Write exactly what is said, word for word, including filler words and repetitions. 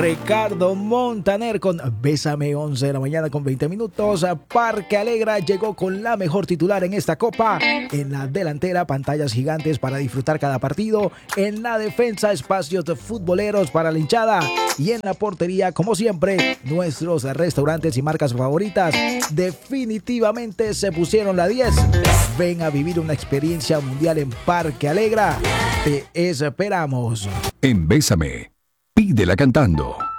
Ricardo Montaner con Bésame, once de la mañana con veinte minutos. Parque Alegra llegó con la mejor titular en esta copa. En la delantera, pantallas gigantes para disfrutar cada partido. En la defensa, espacios futboleros para la hinchada. Y en la portería, como siempre, nuestros restaurantes y marcas favoritas definitivamente se pusieron la diez. Ven a vivir una experiencia mundial en Parque Alegra. Te esperamos. En Bésame, pídela cantando.